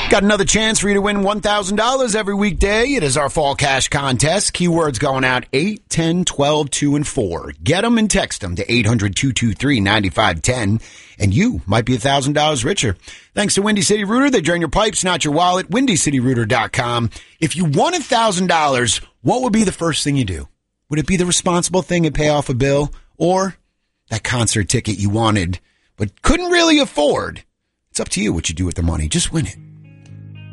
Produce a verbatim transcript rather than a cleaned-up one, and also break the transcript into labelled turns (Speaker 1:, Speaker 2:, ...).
Speaker 1: Got another chance for you to win one thousand dollars every weekday. It is our fall cash contest. Keywords going out eight, ten, twelve, two, and four. Get them and text them to eight hundred, two two three, nine five one zero, and you might be one thousand dollars richer. Thanks to Windy City Rooter. They drain your pipes, not your wallet. windy city rooter dot com. If you won one thousand dollars, what would be the first thing you do? Would it be the responsible thing and pay off a bill? Or that concert ticket you wanted but couldn't really afford? It's up to you what you do with the money. Just win it.